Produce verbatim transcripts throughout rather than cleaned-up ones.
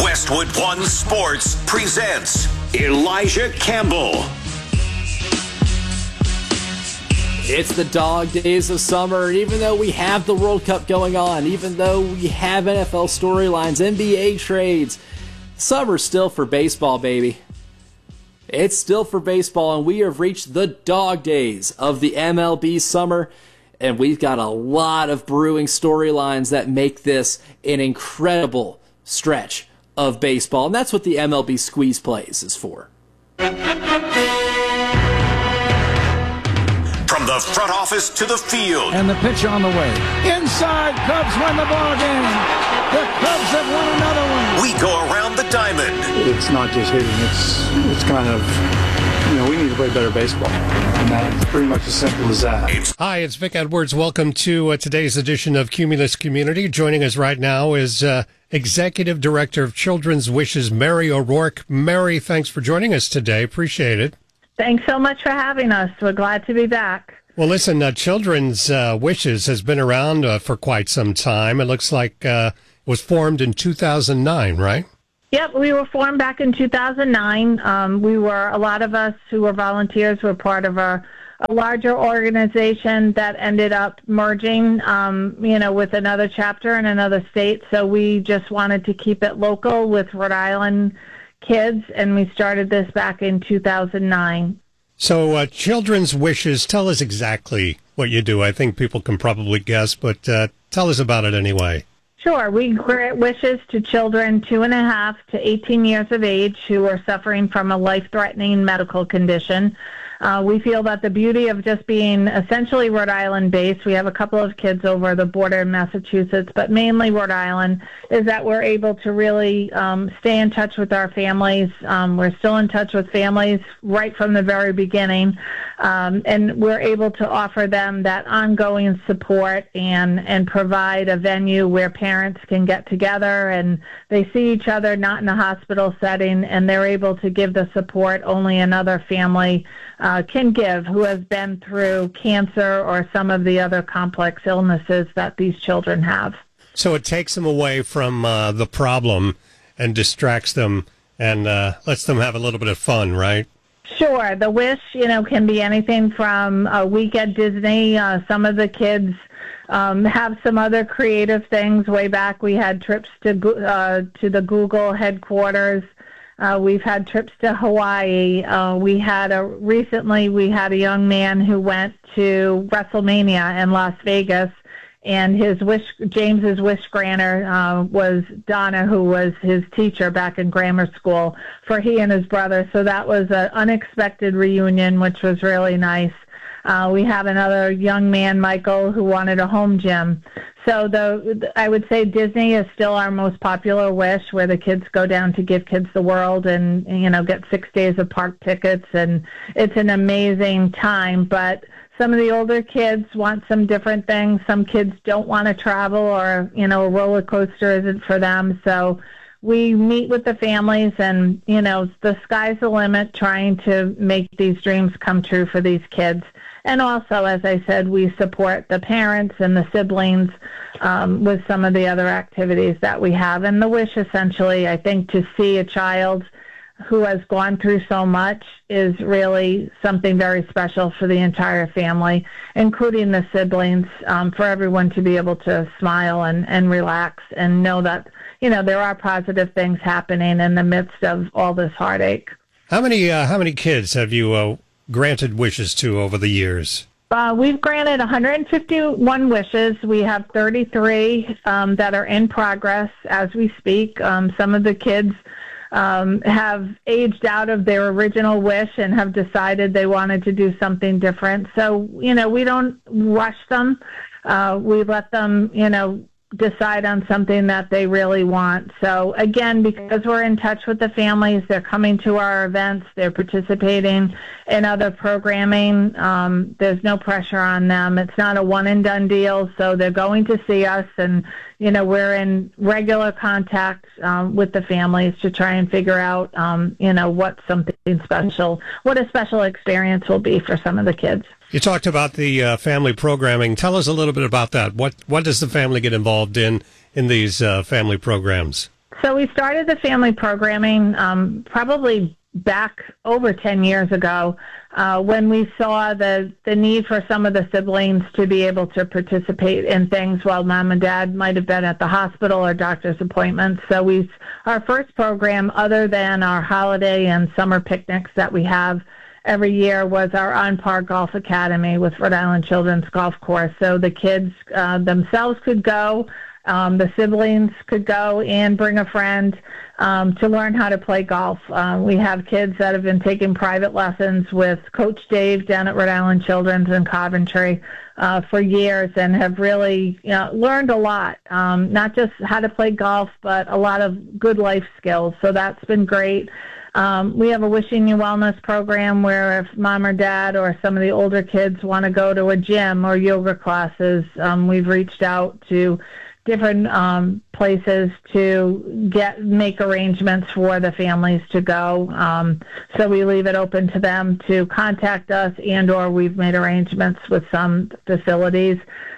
Westwood One Sports presents Elijah Campbell. It's the dog days of summer, and even though we have the World Cup going on, even though we have N F L storylines, N B A trades, summer's still for baseball, baby. It's still for baseball, and we have reached the dog days of the M L B summer, and we've got a lot of brewing storylines that make this an incredible stretch of baseball, and that's what the M L B Squeeze Plays is for. From the front office to the field. And the pitch on the way. Inside, Cubs win the ball game. The Cubs have won another one. We go around the diamond. It's not just hitting. It's it's kind of, you know, we need to play better baseball. And that's pretty much as simple as that. It's Hi, it's Vic Edwards. Welcome to uh, today's edition of Cumulus Community. Joining us right now is uh, Executive Director of Children's Wishes, Mary O'Rourke. Mary, thanks for joining us today. Appreciate it. Thanks so much for having us. We're glad to be back. Well, listen, uh, Children's uh, Wishes has been around uh, for quite some time. It looks like uh, it was formed in two thousand nine, right? Yep, we were formed back in two thousand nine. Um, we were, a lot of us who were volunteers were part of a, a larger organization that ended up merging, um, you know, with another chapter in another state. So we just wanted to keep it local with Rhode Island kids, and we started this back in two thousand nine. So uh, Children's Wishes, tell us exactly what you do. I think people can probably guess, but uh, tell us about it anyway. Sure. We grant wishes to children two and a half to eighteen years of age who are suffering from a life-threatening medical condition. Uh, we feel that the beauty of just being essentially Rhode Island-based, we have a couple of kids over the border in Massachusetts, but mainly Rhode Island, is that we're able to really um, stay in touch with our families. Um, we're still in touch with families right from the very beginning, um, and we're able to offer them that ongoing support and, and provide a venue where parents can get together and they see each other not in a hospital setting, and they're able to give the support only another family Uh, can give who has been through cancer or some of the other complex illnesses that these children have. So it takes them away from uh, the problem and distracts them and uh, lets them have a little bit of fun, right? Sure. The wish, you know, can be anything from a week at Disney. Uh, some of the kids um, have some other creative things. Way back, we had trips to uh, to the Google headquarters. Uh, we've had trips to Hawaii. Uh, we had a recently we had a young man who went to WrestleMania in Las Vegas, and his wish James's wish granter uh, was Donna, who was his teacher back in grammar school for he and his brother. So that was an unexpected reunion, which was really nice. Uh, we have another young man, Michael, who wanted a home gym. So the, I would say Disney is still our most popular wish, where the kids go down to Give Kids the World and, you know, get six days of park tickets, and it's an amazing time. But some of the older kids want some different things. Some kids don't want to travel, or, you know, a roller coaster isn't for them. So we meet with the families, and, you know, the sky's the limit, trying to make these dreams come true for these kids. And also, as I said, we support the parents and the siblings um, with some of the other activities that we have. And the wish, essentially, I think, to see a child who has gone through so much is really something very special for the entire family, including the siblings, um, for everyone to be able to smile and, and relax and know that, you know, there are positive things happening in the midst of all this heartache. How many uh, how many kids have you uh, granted wishes to over the years? Uh, we've granted one hundred fifty-one wishes. We have thirty-three um, that are in progress as we speak. Um, some of the kids um, have aged out of their original wish and have decided they wanted to do something different. So, you know, we don't rush them. Uh, we let them, you know, decide on something that they really want. So again, because we're in touch with the families, they're coming to our events, they're participating in other programming. Um, there's no pressure on them. It's not a one and done deal. So they're going to see us, and, you know, we're in regular contact um, with the families to try and figure out, um, you know, what something special, what a special experience will be for some of the kids. You talked about the uh, family programming. Tell us a little bit about that. What what does the family get involved in in these uh, family programs? So we started the family programming um, probably back over ten years ago uh, when we saw the, the need for some of the siblings to be able to participate in things while mom and dad might have been at the hospital or doctor's appointments. So we, our first program, other than our holiday and summer picnics that we have every year, was our On Par Golf Academy with Rhode Island Children's Golf Course. So the kids uh, themselves could go. Um, the siblings could go and bring a friend um, to learn how to play golf. Uh, we have kids that have been taking private lessons with Coach Dave down at Rhode Island Children's in Coventry uh, for years and have really you know, learned a lot, um, not just how to play golf, but a lot of good life skills. So that's been great. Um, we have a Wishing You Wellness program where if mom or dad or some of the older kids want to go to a gym or yoga classes, um, we've reached out to different um, places to get make arrangements for the families to go. Um, so we leave it open to them to contact us, and or we've made arrangements with some facilities.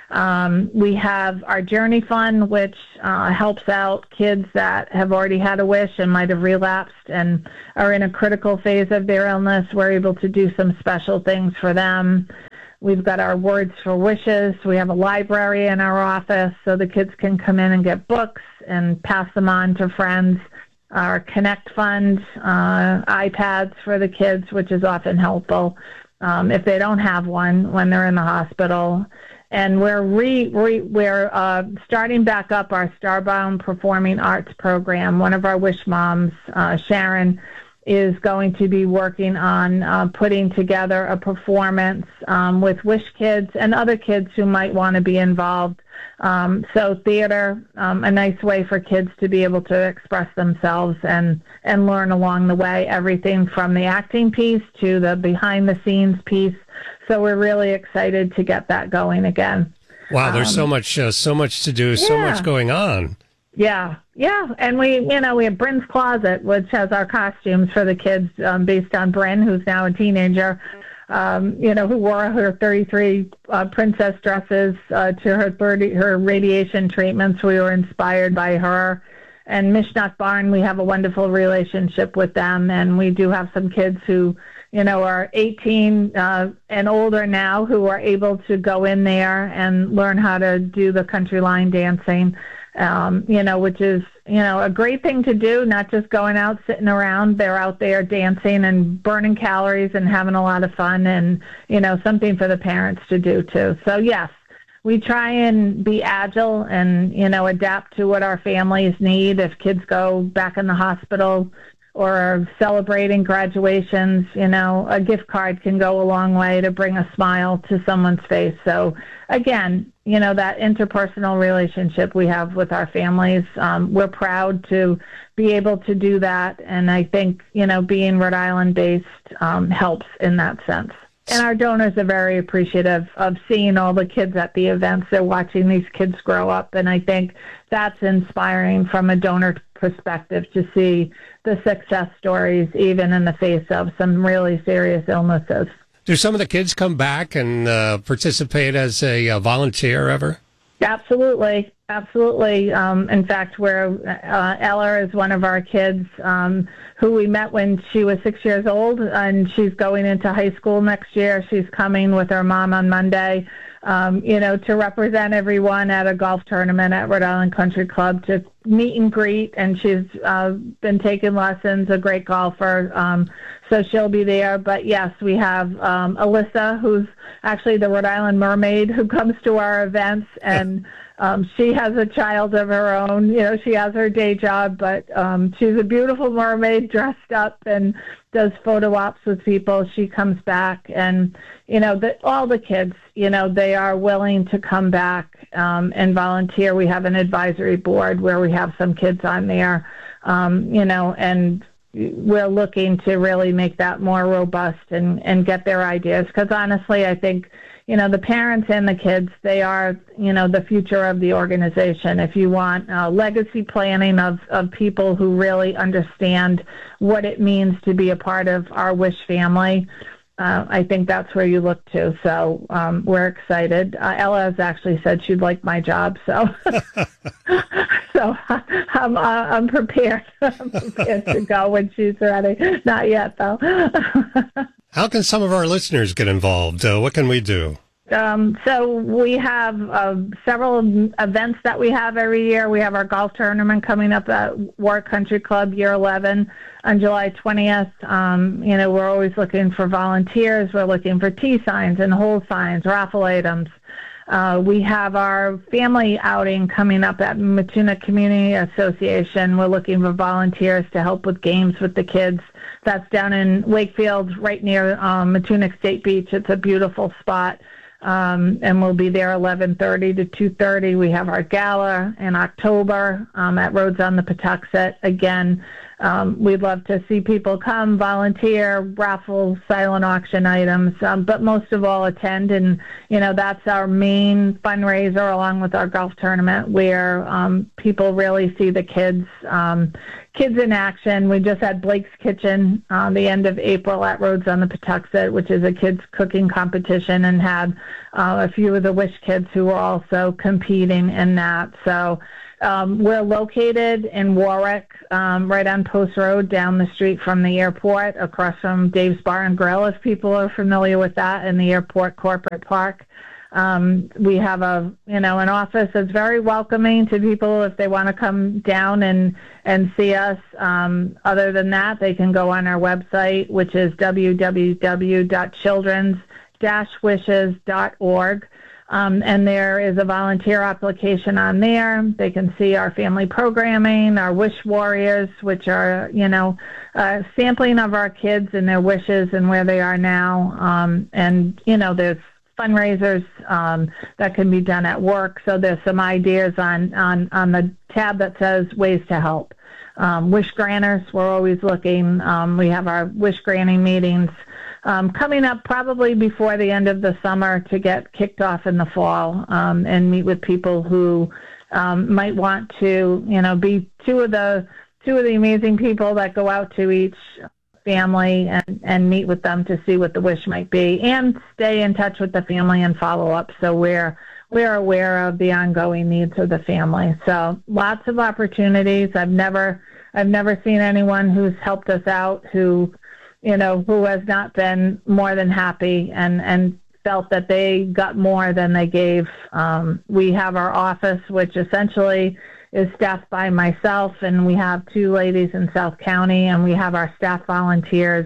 Um, we have our Journey Fund, which uh, helps out kids that have already had a wish and might have relapsed and are in a critical phase of their illness. We're able to do some special things for them. We've got our Words for Wishes. We have a library in our office so the kids can come in and get books and pass them on to friends. Our Connect Fund, uh, iPads for the kids, which is often helpful um, if they don't have one when they're in the hospital. And we're re, re, we're uh, starting back up our Starbound Performing Arts program. One of our Wish moms, uh, Sharon, is going to be working on uh, putting together a performance um, with Wish kids and other kids who might want to be involved. Um, so theater, um, a nice way for kids to be able to express themselves and, and learn along the way, everything from the acting piece to the behind-the-scenes piece. So we're really excited to get that going again. Wow, there's um, so much, uh, so much to do, yeah. so much going on. Yeah, yeah, and we, you know, we have Bryn's Closet, which has our costumes for the kids um, based on Bryn, who's now a teenager, um, you know, who wore her thirty-three uh, princess dresses uh, to her thirty her radiation treatments. We were inspired by her. And Mishnach Barn, we have a wonderful relationship with them, and we do have some kids who, you know, are eighteen uh, and older now who are able to go in there and learn how to do the country line dancing. Um, you know, which is, you know, a great thing to do, not just going out, sitting around. They're out there dancing and burning calories and having a lot of fun and, you know, something for the parents to do too. So, yes, we try and be agile and, you know, adapt to what our families need. If kids go back in the hospital or are celebrating graduations, you know, a gift card can go a long way to bring a smile to someone's face. So, again, you know, that interpersonal relationship we have with our families, um, we're proud to be able to do that. And I think, you know, being Rhode Island-based um, helps in that sense. And our donors are very appreciative of seeing all the kids at the events. They're watching these kids grow up, and I think that's inspiring from a donor perspective to see the success stories, even in the face of some really serious illnesses. Do some of the kids come back and uh, participate as a uh, volunteer ever? Absolutely. Absolutely. Um, in fact, where uh, Ella is one of our kids um, who we met when she was six years old, and she's going into high school next year. She's coming with her mom on Monday, um, you know, to represent everyone at a golf tournament at Rhode Island Country Club to meet and greet, and she's uh, been taking lessons, a great golfer, um, so she'll be there. But yes, we have um, Alyssa, who's actually the Rhode Island mermaid, who comes to our events, and um, she has a child of her own. You know, she has her day job, but um, she's a beautiful mermaid dressed up and does photo ops with people. She comes back, and, you know, the, all the kids, you know, they are willing to come back um, and volunteer. We have an advisory board where we have some kids on there, um, you know, and we're looking to really make that more robust and, and get their ideas. Because honestly, I think, you know, the parents and the kids, they are, you know, the future of the organization. If you want uh, legacy planning of, of people who really understand what it means to be a part of our Wish family, uh, I think that's where you look to. So um, we're excited. Uh, Ella has actually said she'd like my job, so so I'm uh, I'm prepared. I'm prepared to go when she's ready. Not yet, though. How can some of our listeners get involved? Uh, what can we do? Um, so we have uh, several events that we have every year. We have our golf tournament coming up at Warwick Country Club Year eleven on July twentieth. Um, you know, we're always looking for volunteers. We're looking for tee signs and hole signs, raffle items. Uh, we have our family outing coming up at Matuna Community Association. We're looking for volunteers to help with games with the kids. That's down in Wakefield, right near um, Matuna State Beach. It's a beautiful spot. Um, and we'll be there eleven thirty to two thirty. We have our gala in October um, at Rhodes on the Patuxent. Again, um, we'd love to see people come, volunteer, raffle, silent auction items, um, but most of all attend. And, you know, that's our main fundraiser along with our golf tournament where um, people really see the kids. Um, Kids in action. We just had Blake's Kitchen on the end of April at Rhodes on the Patuxent, which is a kids cooking competition, and had uh, a few of the Wish kids who were also competing in that. So um, we're located in Warwick, um, right on Post Road, down the street from the airport, across from Dave's Bar and Grill, if people are familiar with that, in the airport corporate park. Um, we have a, you know, an office that's very welcoming to people if they want to come down and, and see us. Um, other than that, they can go on our website, which is w w w dot children's dash wishes dot org. Um, and there is a volunteer application on there. They can see our family programming, our wish warriors, which are, you know, uh, sampling of our kids and their wishes and where they are now. Um, and, you know, there's fundraisers um, that can be done at work. So there's some ideas on, on, on the tab that says ways to help. Um, wish granters, we're always looking. Um, we have our wish granting meetings um, coming up probably before the end of the summer to get kicked off in the fall um, and meet with people who um, might want to, you know, be two of the two of the amazing people that go out to each family and, and meet with them to see what the wish might be, and stay in touch with the family and follow up so we're we're aware of the ongoing needs of the family. So lots of opportunities. I've never I've never seen anyone who's helped us out who, you know, who has not been more than happy and, and felt that they got more than they gave. Um, we have our office, which essentially is staffed by myself, and we have two ladies in South County, and we have our staff volunteers,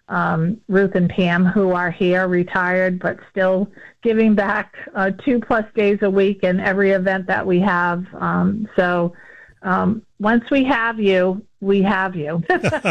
um, Ruth and Pam, who are here, retired, but still giving back uh, two plus days a week in every event that we have. Um, so um, once we have you, we have you.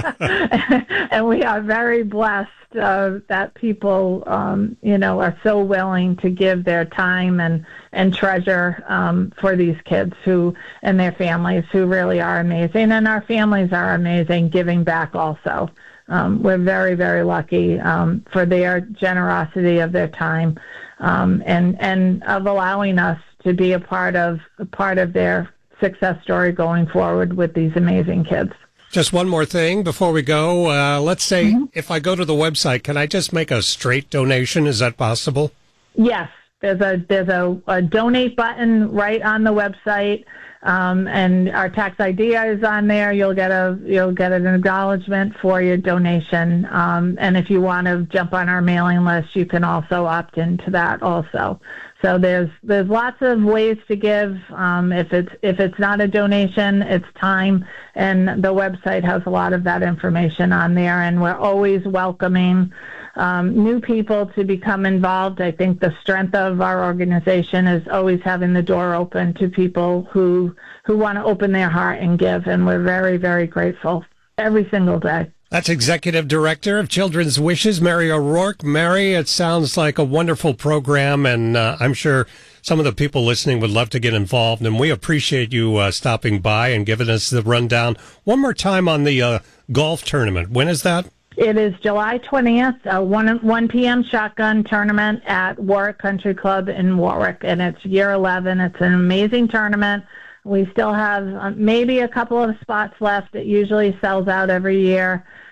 And we are very blessed uh, that people, um, you know, are so willing to give their time and, and treasure um, for these kids who and their families who really are amazing. And our families are amazing, giving back also. Um, we're very, very lucky um, for their generosity of their time um, and, and of allowing us to be a part of a part of their success story going forward with these amazing kids. Just one more thing before we go. Uh, let's say Mm-hmm. if I go to the website, can I just make a straight donation? Is that possible? Yes, there's a there's a, a donate button right on the website, um, and our tax I D is on there. You'll get a you'll get an acknowledgement for your donation, um, and if you want to jump on our mailing list, you can also opt into that also. So there's there's lots of ways to give. Um, if it's if it's not a donation, it's time, and the website has a lot of that information on there. And we're always welcoming um, new people to become involved. I think the strength of our organization is always having the door open to people who who want to open their heart and give. And we're very, very grateful every single day. That's Executive Director of Children's Wishes, Mary O'Rourke. Mary, it sounds like a wonderful program, and uh, I'm sure some of the people listening would love to get involved, and we appreciate you uh, stopping by and giving us the rundown. One more time on the uh, golf tournament. When is that? It is July twentieth, a one p.m. shotgun tournament at Warwick Country Club in Warwick, and it's year eleven. It's an amazing tournament. We still have uh, maybe a couple of spots left. It usually sells out every year.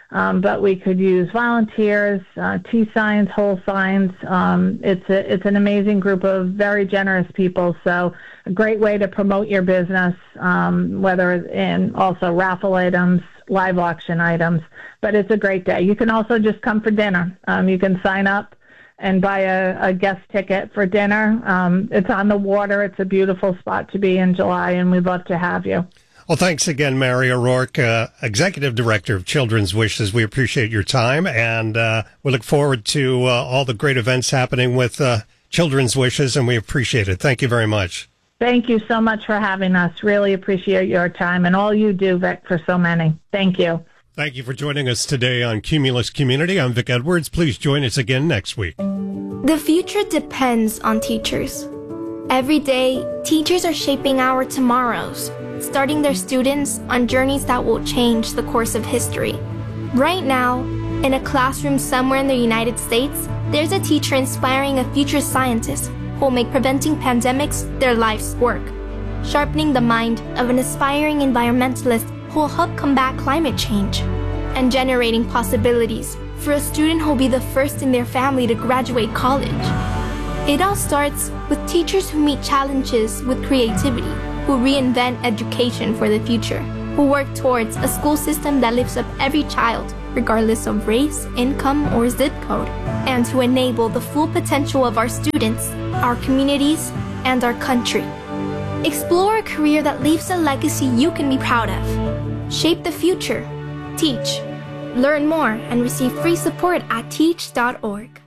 Um, but we could use volunteers, uh, T signs, whole signs. Um, it's a, it's an amazing group of very generous people. So a great way to promote your business, um, whether in also raffle items, live auction items. But it's a great day. You can also just come for dinner. Um, you can sign up and buy a, a guest ticket for dinner. Um, it's on the water. It's a beautiful spot to be in July, and we'd love to have you. Well, thanks again, Mary O'Rourke, uh, Executive Director of Children's Wishes. We appreciate your time, and uh, we look forward to uh, all the great events happening with uh, Children's Wishes, and we appreciate it. Thank you very much. Thank you so much for having us. Really appreciate your time and all you do, Vic, for so many. Thank you. Thank you for joining us today on Cumulus Community. I'm Vic Edwards. Please join us again next week. The future depends on teachers. Every day, teachers are shaping our tomorrows, starting their students on journeys that will change the course of history. Right now, in a classroom somewhere in the United States, there's a teacher inspiring a future scientist who will make preventing pandemics their life's work, sharpening the mind of an aspiring environmentalist who will help combat climate change, and generating possibilities for a student who will be the first in their family to graduate college. It all starts with teachers who meet challenges with creativity, who reinvent education for the future, who work towards a school system that lifts up every child, regardless of race, income, or zip code, and to enable the full potential of our students, our communities, and our country. Explore a career that leaves a legacy you can be proud of. Shape the future. Teach. Learn more and receive free support at teach dot org.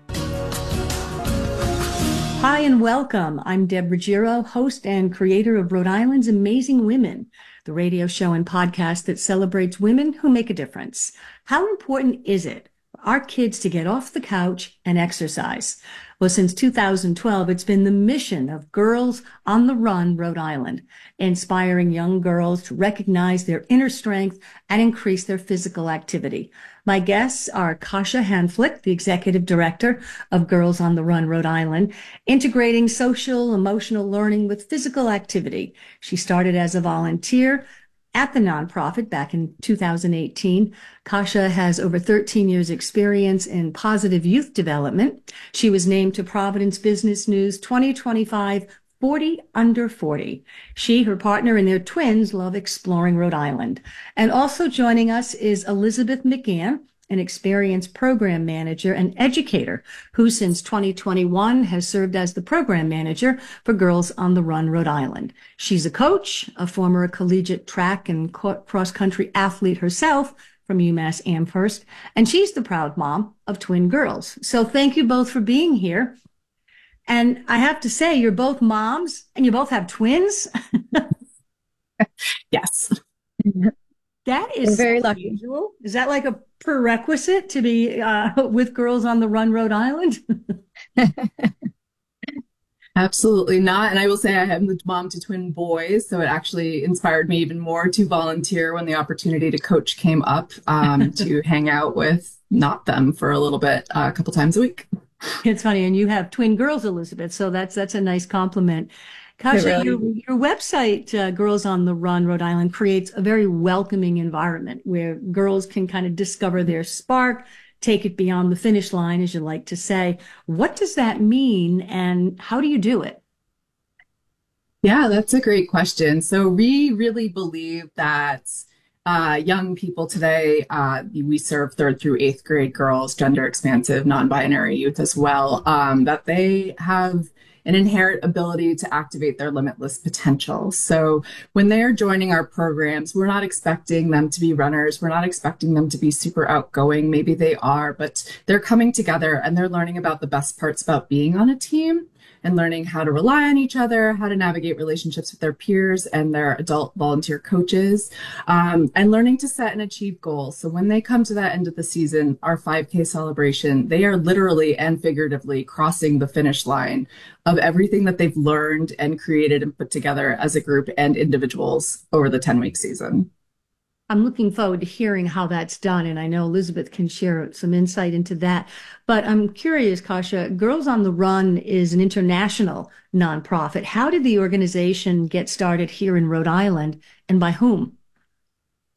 Hi and welcome. I'm Deb Ruggiero, host and creator of Rhode Island's Amazing Women, the radio show and podcast that celebrates women who make a difference. How important is it for our kids to get off the couch and exercise? Well, since two thousand twelve, it's been the mission of Girls on the Run Rhode Island, inspiring young girls to recognize their inner strength and increase their physical activity. My guests are Kasha Hanflick, the executive director of Girls on the Run Rhode Island, integrating social, emotional learning with physical activity. She started as a volunteer at the nonprofit back in two thousand eighteen. Kasha has over thirteen years experience in positive youth development. She was named to Providence Business News twenty twenty-five forty under forty. She, her partner, and their twins love exploring Rhode Island. And also joining us is Elizabeth McGann, an experienced program manager and educator who since twenty twenty-one has served as the program manager for Girls on the Run Rhode Island. She's a coach, a former collegiate track and cross-country athlete herself from UMass Amherst, and she's the proud mom of twin girls. So thank you both for being here. And I have to say, you're both moms and you both have twins. Yes. That is We're very so lucky. unusual. Is that like a prerequisite to be uh, with Girls on the Run Rhode Island? Absolutely not. And I will say I am the mom to twin boys, so it actually inspired me even more to volunteer when the opportunity to coach came up, um, to hang out with not them for a little bit, uh, a couple times a week. It's funny. And you have twin girls, Elizabeth, so that's that's a nice compliment. Kasha, really your, your website, uh, Girls on the Run Rhode Island, creates a very welcoming environment where girls can kind of discover their spark, take it beyond the finish line, as you like to say. What does that mean, and how do you do it? Yeah, that's a great question. So we really believe that uh, young people today, uh, we serve third through eighth grade girls, gender expansive, non-binary youth as well, um, that they have an inherent ability to activate their limitless potential. So when they're joining our programs, we're not expecting them to be runners. We're not expecting them to be super outgoing. Maybe they are, but they're coming together and they're learning about the best parts about being on a team and learning how to rely on each other, how to navigate relationships with their peers and their adult volunteer coaches, um, and learning to set and achieve goals. So when they come to that end of the season, our five K celebration, they are literally and figuratively crossing the finish line of everything that they've learned and created and put together as a group and individuals over the ten-week season. I'm looking forward to hearing how that's done, and I know Elizabeth can share some insight into that. But I'm curious, Kasha, Girls on the Run is an international nonprofit. How did the organization get started here in Rhode Island, and by whom?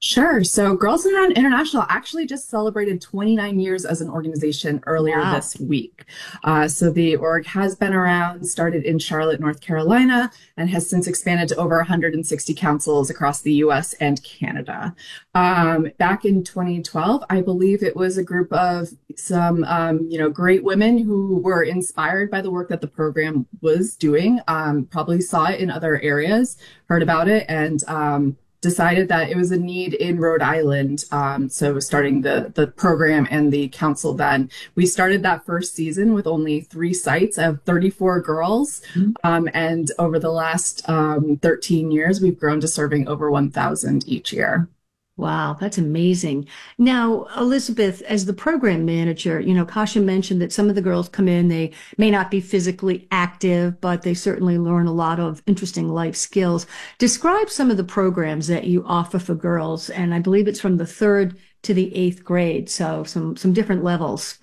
Sure. So Girls in the Run International actually just celebrated twenty-nine years as an organization earlier wow. this week. Uh, so the org has been around, started in Charlotte, North Carolina, and has since expanded to over one hundred sixty councils across the U S and Canada. Um, back in twenty twelve, I believe it was a group of some, um, you know, great women who were inspired by the work that the program was doing, um, probably saw it in other areas, heard about it, and um, decided that it was a need in Rhode Island. Um, so starting the, the program and the council then. We started that first season with only three sites of thirty-four girls. Mm-hmm. Um, and over the last um, thirteen years, we've grown to serving over one thousand each year. Wow, that's amazing. Now, Elizabeth, as the program manager, you know, Kasha mentioned that some of the girls come in, they may not be physically active, but they certainly learn a lot of interesting life skills. Describe some of the programs that you offer for girls, and I believe it's from the third to the eighth grade, so some, some different levels.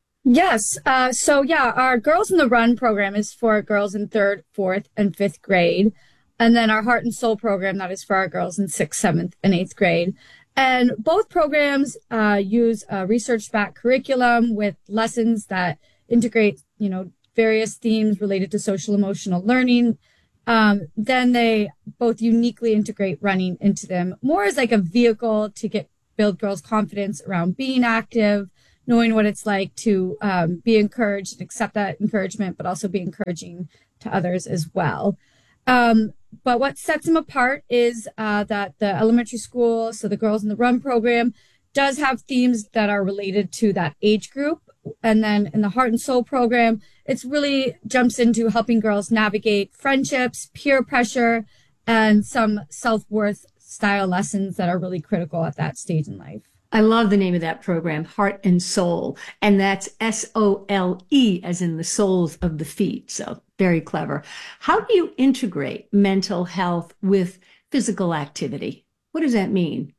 Yes. Uh, so, yeah, our Girls in the Run program is for girls in third, fourth, and fifth grade. And then our Heart and Soul program, that is for our girls in sixth, seventh, and eighth grade. And both programs uh, use a research-backed curriculum with lessons that integrate, you know, various themes related to social emotional learning. Um, then they both uniquely integrate running into them, more as like a vehicle to get build girls' confidence around being active, knowing what it's like to um, be encouraged and accept that encouragement, but also be encouraging to others as well. Um, but what sets them apart is uh, that the elementary school, so the Girls in the Run program, does have themes that are related to that age group. And then in the Heart and Soul program, it's really jumps into helping girls navigate friendships, peer pressure, and some self-worth style lessons that are really critical at that stage in life. I love the name of that program, Heart and Soul, and that's S O L E as in the soles of the feet. So very clever. How do you integrate mental health with physical activity? What does that mean?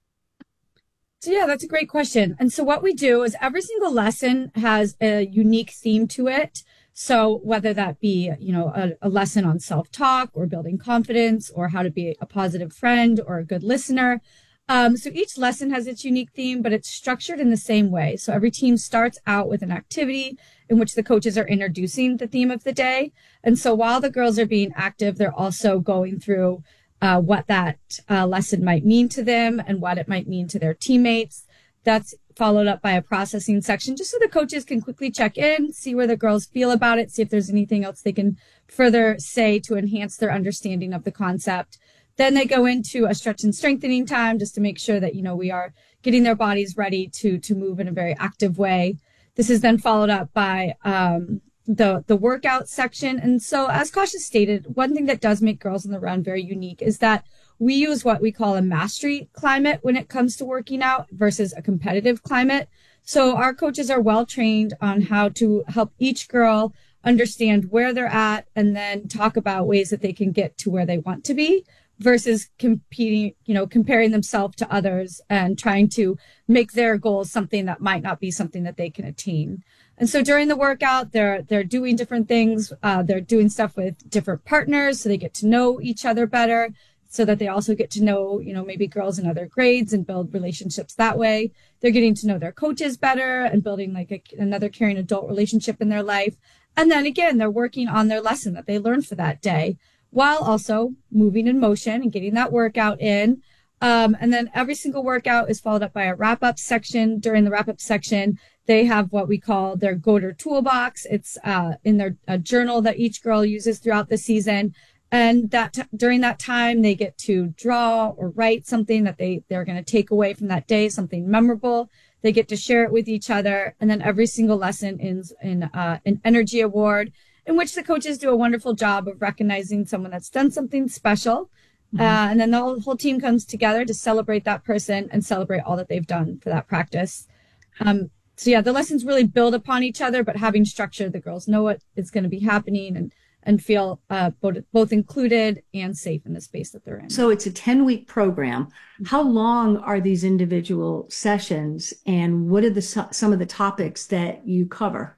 So yeah, that's a great question. And so what we do is every single lesson has a unique theme to it. So whether that be, you know, a, a lesson on self-talk or building confidence or how to be a positive friend or a good listener. Um, so each lesson has its unique theme, but it's structured in the same way. So every team starts out with an activity in which the coaches are introducing the theme of the day. And so while the girls are being active, they're also going through uh, what that uh, lesson might mean to them and what it might mean to their teammates. That's followed up by a processing section, just so the coaches can quickly check in, see where the girls feel about it, see if there's anything else they can further say to enhance their understanding of the concept. Then they go into a stretch and strengthening time just to make sure that, you know, we are getting their bodies ready to to move in a very active way. This is then followed up by um, the, the workout section. And so as Kasha stated, one thing that does make Girls in the Run very unique is that we use what we call a mastery climate when it comes to working out versus a competitive climate. So our coaches are well trained on how to help each girl understand where they're at and then talk about ways that they can get to where they want to be, versus competing, you know, comparing themselves to others and trying to make their goals something that might not be something that they can attain. And so during the workout, they're they're doing different things. Uh, they're doing stuff with different partners, so they get to know each other better, so that they also get to know, you know, maybe girls in other grades and build relationships that way. They're getting to know their coaches better and building like a, another caring adult relationship in their life. And then again, they're working on their lesson that they learned for that day, while also moving in motion and getting that workout in. Um, and then every single workout is followed up by a wrap-up section. During the wrap-up section, they have what we call their go-to toolbox. It's uh, in their a journal that each girl uses throughout the season. And that t- during that time, they get to draw or write something that they, they're going to take away from that day, something memorable. They get to share it with each other. And then every single lesson ends in uh, an energy award, in which the coaches do a wonderful job of recognizing someone that's done something special. Mm-hmm. Uh, and then the whole, whole team comes together to celebrate that person and celebrate all that they've done for that practice. Um, so yeah, the lessons really build upon each other, but having structure, the girls know what is going to be happening and, and feel uh, both, both included and safe in the space that they're in. So it's a ten-week program. How long are these individual sessions, and what are the some of the topics that you cover?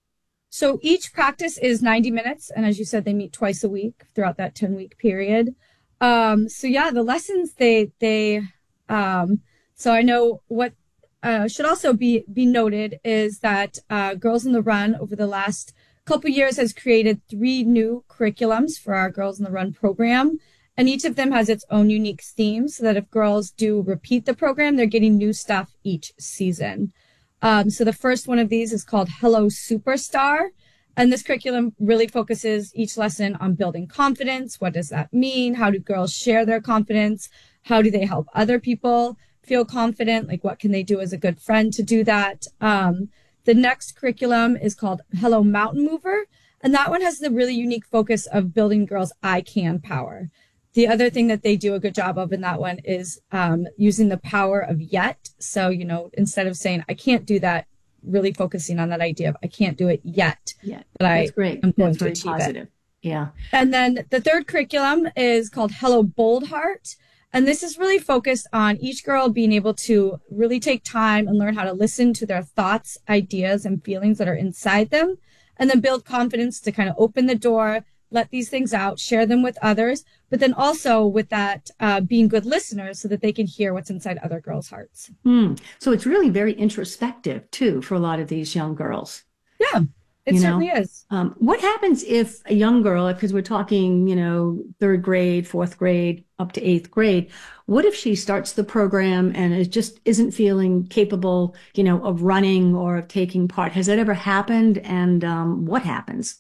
So each practice is ninety minutes. And as you said, they meet twice a week throughout that ten week period. Um, so yeah, the lessons, they, they, Um, so I know what uh, should also be, be noted is that uh, Girls on the Run over the last couple years has created three new curriculums for our Girls on the Run program. And each of them has its own unique theme so that if girls do repeat the program, they're getting new stuff each season. Um, so the first one of these is called Hello Superstar. And this curriculum really focuses each lesson on building confidence. What does that mean? How do girls share their confidence? How do they help other people feel confident? Like, what can they do as a good friend to do that? Um, the next curriculum is called Hello Mountain Mover. And that one has the really unique focus of building girls' I can power. The other thing that they do a good job of in that one is um, using the power of yet. So, you know, instead of saying, I can't do that, really focusing on that idea of I can't do it yet. Yeah, but that's I great. am going That's to very achieve positive. it. Yeah. And then the third curriculum is called Hello Bold Heart. And this is really focused on each girl being able to really take time and learn how to listen to their thoughts, ideas, and feelings that are inside them, and then build confidence to kind of open the door, let these things out, share them with others, but then also with that uh, being good listeners so that they can hear what's inside other girls' hearts. Mm. So it's really very introspective too for a lot of these young girls. Yeah, it you certainly know? is. Um, what happens if a young girl, because we're talking, you know, third grade, fourth grade, up to eighth grade, what if she starts the program and it just isn't feeling capable, you know, of running or of taking part? Has that ever happened? And um, what happens?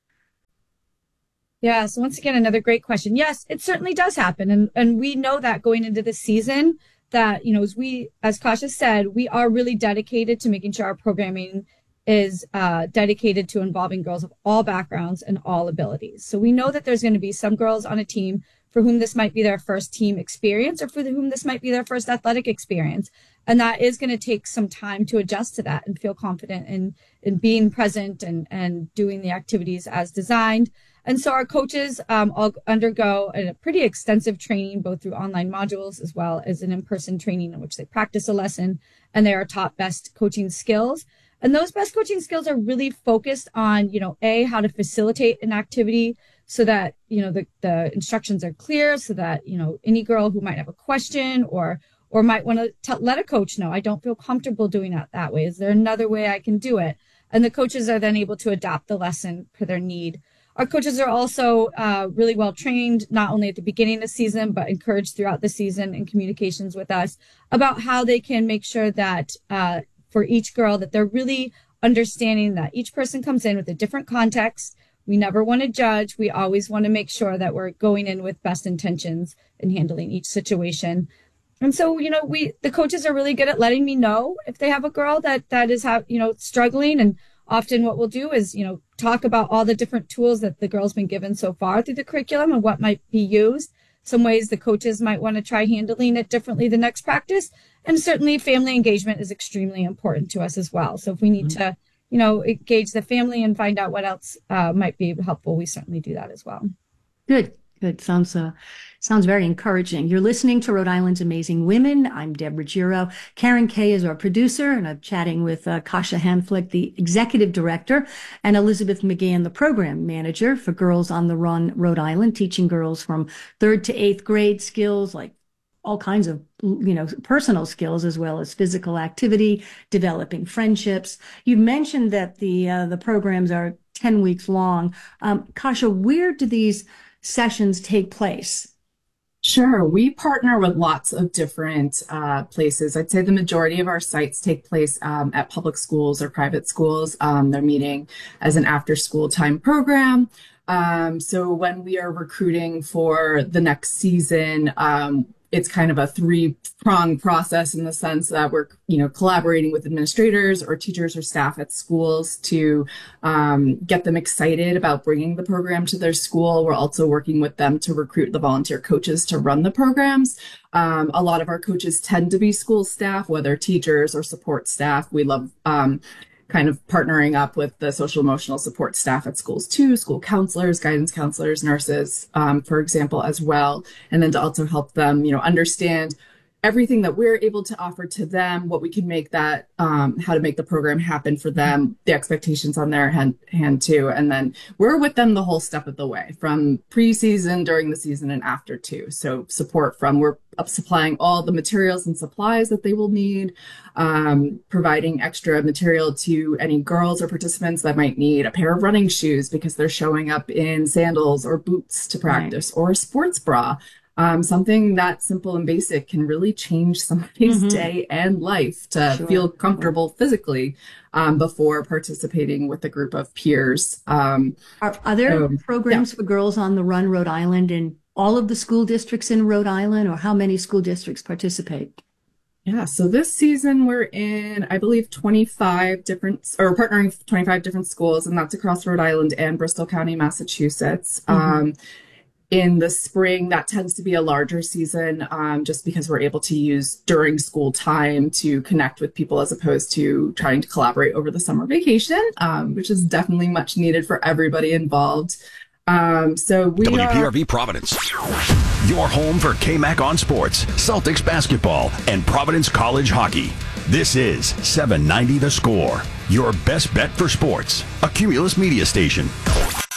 Yeah. So once again, another great question. Yes, it certainly does happen. And, and we know that going into the season that, you know, as we, as Kasha said, we are really dedicated to making sure our programming is uh, dedicated to involving girls of all backgrounds and all abilities. So we know that there's going to be some girls on a team for whom this might be their first team experience or for whom this might be their first athletic experience. And that is going to take some time to adjust to that and feel confident in, in being present and, and doing the activities as designed. And so our coaches um, all undergo a pretty extensive training, both through online modules as well as an in-person training in which they practice a lesson and they are taught best coaching skills. And those best coaching skills are really focused on, you know, A, how to facilitate an activity so that, you know, the, the instructions are clear so that, you know, any girl who might have a question or or might want to let a coach know, I don't feel comfortable doing it that way. Is there another way I can do it? And the coaches are then able to adapt the lesson per their need. Our coaches are also uh, really well trained, not only at the beginning of the season, but encouraged throughout the season in communications with us about how they can make sure that uh, for each girl that they're really understanding that each person comes in with a different context. We never want to judge. We always want to make sure that we're going in with best intentions in handling each situation. And so, you know, we, the coaches are really good at letting me know if they have a girl that, that is, have, you know, struggling. And often what we'll do is, you know, talk about all the different tools that the girl's been given so far through the curriculum and what might be used. Some ways the coaches might want to try handling it differently the next practice. And certainly family engagement is extremely important to us as well. So if we need mm-hmm. to, you know, engage the family and find out what else uh, might be helpful, we certainly do that as well. Good. Good. Sounds uh, sounds very encouraging. You're listening to Rhode Island's Amazing Women. I'm Deborah Giro. Karen Kay is our producer, and I'm chatting with uh, Kasha Hanflick, the executive director, and Elizabeth McGann, the program manager for Girls on the Run Rhode Island, teaching girls from third to eighth grade skills like all kinds of, you know, personal skills as well as physical activity, developing friendships. You mentioned that the uh, the programs are ten weeks long. Um, Kasha, where do these sessions take place? Sure. We partner with lots of different uh, places. I'd say the majority of our sites take place um, at public schools or private schools. Um, they're meeting as an after school time program. Um, so when we are recruiting for the next season, um, it's kind of a three-pronged process in the sense that we're, you know, collaborating with administrators or teachers or staff at schools to um, get them excited about bringing the program to their school. We're also working with them to recruit the volunteer coaches to run the programs. Um, a lot of our coaches tend to be school staff, whether teachers or support staff. We love um, kind of partnering up with the social emotional support staff at schools too, school counselors, guidance counselors, nurses, um, for example, as well. And then to also help them, you know, understand everything that we're able to offer to them, what we can make that, um, how to make the program happen for them, the expectations on their hand, hand too. And then we're with them the whole step of the way, from preseason, during the season, and after too. So support from, we're up supplying all the materials and supplies that they will need, um, providing extra material to any girls or participants that might need a pair of running shoes because they're showing up in sandals or boots to practice, right, or a sports bra. Um, something that simple and basic can really change somebody's mm-hmm. day and life to sure. feel comfortable physically um, before participating with a group of peers. Um, are, are there um, programs yeah. for Girls on the Run Rhode Island in all of the school districts in Rhode Island, or how many school districts participate? Yeah, so this season we're in, I believe, twenty-five different, or partnering with twenty-five different schools, and that's across Rhode Island and Bristol County, Massachusetts. Mm-hmm. Um, In the spring, that tends to be a larger season, um, just because we're able to use during school time to connect with people as opposed to trying to collaborate over the summer vacation, um, which is definitely much needed for everybody involved. Um, so we W P R V are... Providence, your home for K M A C on sports, Celtics basketball, and Providence College hockey. This is seven ninety The Score, your best bet for sports, a Cumulus media station.